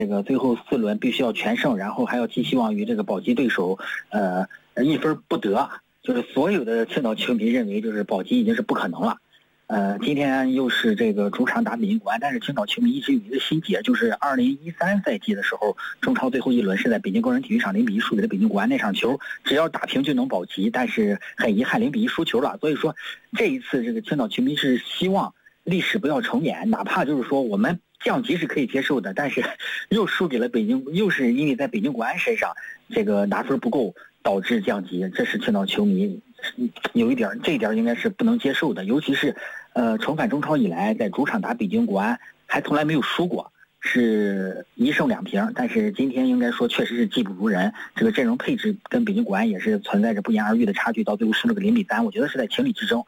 这个最后4轮必须要全胜，然后还要寄希望于这个保级对手，1分不得。就是所有的青岛球迷认为，就是保级已经是不可能了。今天又是这个主场打北京国安，但是青岛球迷一直有一个心结，就是2013赛季的时候，中超最后一轮是在北京工人体育场0-1输给了北京国安，那场球只要打平就能保级，但是很遗憾0-1输球了。所以说这一次这个青岛球迷是希望历史不要重演，哪怕就是说我们降级是可以接受的，但是又输给了北京，又是因为在北京国安身上这个拿分不够导致降级，这是青岛球迷有一点，这一点应该是不能接受的。尤其是重返中超以来，在主场打北京国安还从来没有输过，是1胜2平。但是今天应该说确实是技不如人，这个阵容配置跟北京国安也是存在着不言而喻的差距，到最后输了个0-3，我觉得是在情理之中。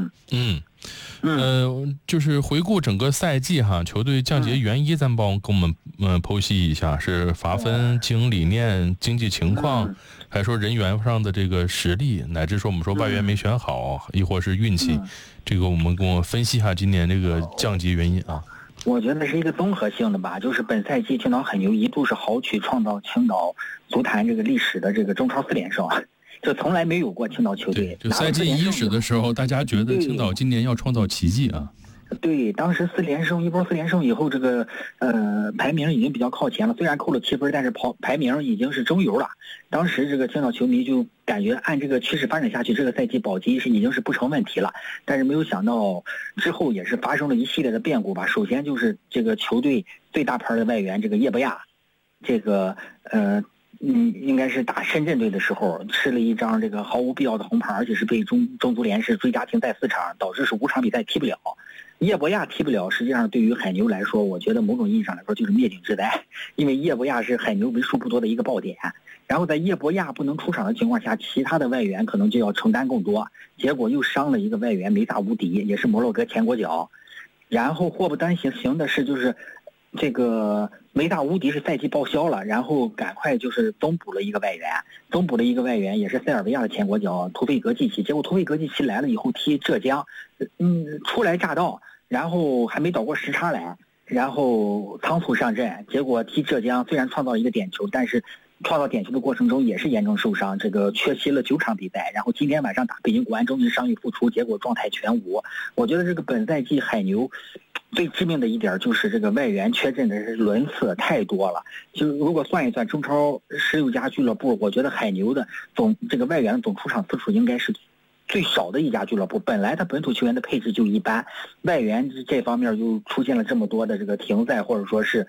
就是回顾整个赛季哈，球队降级原因，咱帮跟我们剖析一下，是罚分、经营理念、经济情况，还说人员上的这个实力，乃至说我们说外援没选好，亦或是运气，这个我们跟我分析一下今年这个降级原因啊。 我觉得是一个综合性的吧，就是本赛季青岛很牛，一度是豪取创造青岛足坛这个历史的这个中超4连胜。这从来没有过青岛球队。 就赛季伊始的时候，大家觉得青岛今年要创造奇迹啊。 对，当时4连胜，一波4连胜以后，这个排名已经比较靠前了，虽然扣了7分，但是排名已经是中游了。当时这个青岛球迷就感觉按这个趋势发展下去，这个赛季保级已经是不成问题了。但是没有想到之后也是发生了一系列的变故吧。首先就是这个球队最大牌的外援这个叶博亚，这个应该是打深圳队的时候吃了一张这个毫无必要的红牌，而且是被中足联是追加停赛4场，导致是5场比赛踢不了。叶博亚踢不了，实际上对于海牛来说，我觉得某种意义上来说就是灭顶之灾，因为叶博亚是海牛为数不多的一个爆点。然后在叶博亚不能出场的情况下，其他的外援可能就要承担更多，结果又伤了一个外援梅萨乌迪，也是摩洛哥前国脚。然后祸不单行的是，就是这个梅萨乌迪是赛季报销了，然后赶快就是增补了一个外援，也是塞尔维亚的前国脚图费格季奇。结果图费格季奇来了以后踢浙江，初来乍到，然后还没倒过时差来，然后仓促上阵，结果踢浙江虽然创造了一个点球，但是创造点球的过程中也是严重受伤，这个缺席了9场比赛。然后今天晚上打北京国安终于伤愈复出，结果状态全无。我觉得这个本赛季海牛最致命的一点就是这个外援缺阵的轮次太多了。就如果算一算中超16家俱乐部，我觉得海牛的这个外援总出场次数应该是最少的一家俱乐部。本来他本土球员的配置就一般，外援这方面又出现了这么多的这个停赛或者说是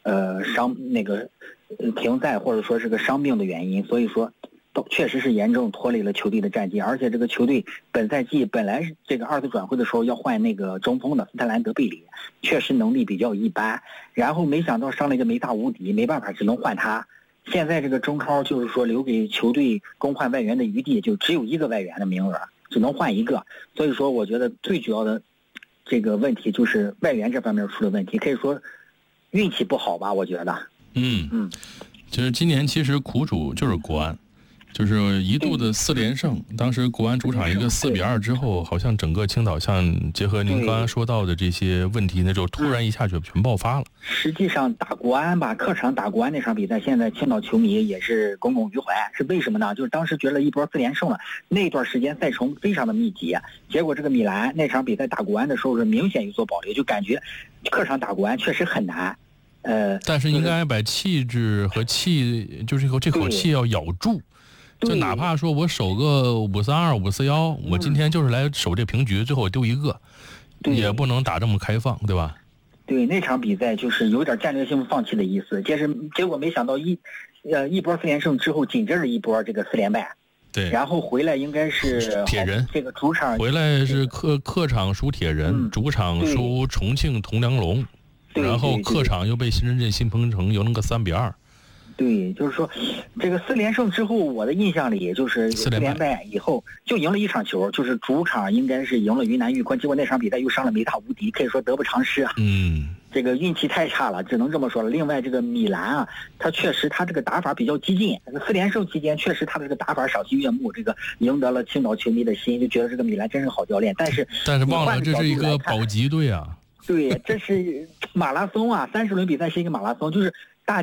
停赛或者说是个伤病的原因，所以说确实是严重拖累了球队的战绩。而且这个球队本赛季本来是这个2次转会的时候要换那个中锋的斯特兰德贝里，确实能力比较一般，然后没想到伤了一个梅萨乌迪，没办法只能换他。现在这个中超就是说留给球队更换外援的余地就只有1个外援的名额，只能换1个。所以说我觉得最主要的这个问题就是外援这方面出了问题，可以说运气不好吧，我觉得。 就是今年其实苦主就是国安，就是一度的4连胜，当时国安主场一个4-2之后，好像整个青岛像结合您刚刚说到的这些问题，那就突然一下就全爆发了。 实际上打国安吧，客场打国安那场比赛，现在青岛球迷也是耿耿于怀，是为什么呢？就是当时觉得一波4连胜了，那段时间赛程非常的密集，结果这个米兰那场比赛打国安的时候是明显有所保留，就感觉客场打国安确实很难。 但是应该把气质和就是这口气要咬住，就哪怕说我守个5-3-2、5-4-1，我今天就是来守这平局，最后丢1个，也不能打这么开放，对吧？ 对，那场比赛就是有点战略性放弃的意思，结果没想到一波4连胜之后，紧接着一波这个4连败。 对， 然后回来应该是铁人， 这个主场回来是客场输铁人，主场输重庆铜梁龙。然后客场又被新深圳新鹏城赢了个3-2。 对，就是说这个4连胜之后，我的印象里就是4连败以后就赢了1场球，就是主场应该是赢了云南玉坤，结果那场比赛又伤了梅萨乌迪，可以说得不偿失啊。这个运气太差了，只能这么说了。另外这个米兰啊，他确实他这个打法比较激进，4连胜期间确实他的这个打法赏心悦目，这个赢得了青岛球迷的心，就觉得这个米兰真是好教练。但是忘了这是一个保级队啊。 对，这是马拉松啊，30轮比赛是一个马拉松，就是